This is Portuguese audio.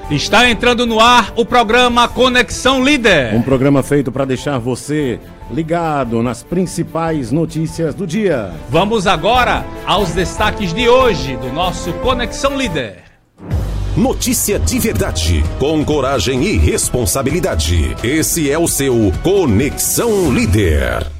Está entrando no ar o programa Conexão Líder. Um programa feito para deixar você ligado nas principais notícias do dia. Vamos agora aos destaques de hoje do nosso Conexão Líder. Notícia de verdade, com coragem e responsabilidade. Esse é o seu Conexão Líder.